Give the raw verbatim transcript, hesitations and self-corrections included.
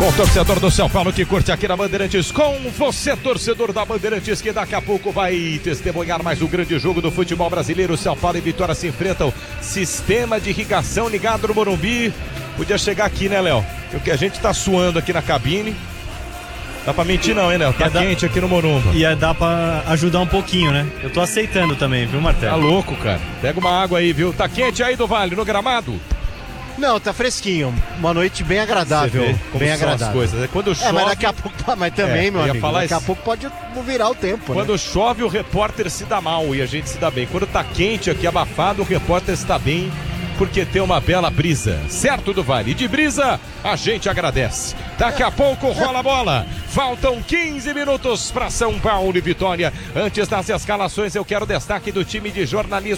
Bom, torcedor do São Paulo que curte aqui na Bandeirantes, com você, torcedor da Bandeirantes, que daqui a pouco vai testemunhar mais um grande jogo do futebol brasileiro. São Paulo e Vitória se enfrentam. Sistema de irrigação ligado no Morumbi. Podia chegar aqui, né, Léo? Porque a gente tá suando aqui na cabine. Dá pra mentir não, hein, Léo? Tá quente aqui no Morumba. Ia dar pra ajudar um pouquinho, né? Eu tô aceitando também, viu, Martelo? Tá louco, cara. Pega uma água aí, viu? Tá quente aí do Vale, no gramado? Não, tá fresquinho. Uma noite bem agradável. Como bem são agradável. as coisas. Quando chove... É, mas daqui a pouco... Mas também, é, meu amigo, falar daqui a isso. pouco pode virar o tempo, Quando né? chove, o repórter se dá mal e a gente se dá bem. Quando tá quente aqui, abafado, o repórter se dá bem porque tem uma bela brisa. Certo, do Vale? E de brisa, a gente agradece. Daqui a pouco rola a bola. Faltam quinze minutos para São Paulo e Vitória. Antes das escalações, eu quero destaque do time de jornalismo.